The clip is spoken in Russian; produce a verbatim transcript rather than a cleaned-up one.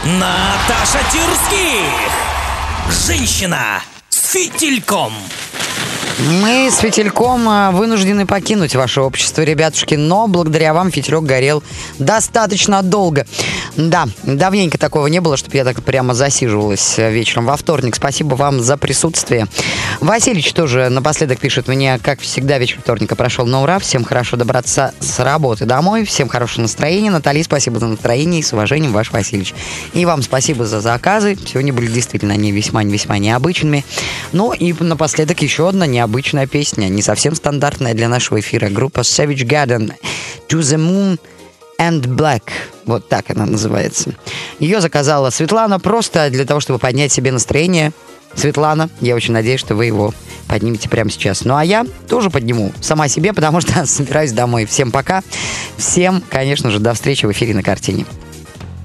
Наташа Тирских. Женщина с фитильком. Мы с фитильком вынуждены покинуть ваше общество, ребятушки, но благодаря вам фитилек горел достаточно долго. Да, давненько такого не было, чтобы я так прямо засиживалась вечером во вторник. Спасибо вам за присутствие. Васильевич тоже напоследок пишет мне: как всегда, вечер вторника прошел на ура. Всем хорошо добраться с работы домой. Всем хорошего настроения. Натали, спасибо за настроение. И с уважением, ваш Васильевич. И вам спасибо за заказы. Сегодня были действительно они весьма-весьма необычными. Ну и напоследок еще одна необычная песня, не совсем стандартная для нашего эфира. Группа Savage Garden, To the Moon and Black. Вот так она называется. Ее заказала Светлана просто для того, чтобы поднять себе настроение. Светлана, я очень надеюсь, что вы его поднимете прямо сейчас. Ну а я тоже подниму сама себе, потому что собираюсь домой. Всем пока. Всем, конечно же, до встречи в эфире на Картине.